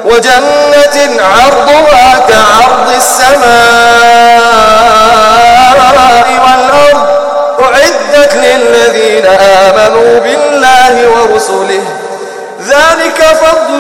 وجنة عرضها كعرض السماء والأرض أعدت للذين آمنوا بالله ورسله ذلك فضل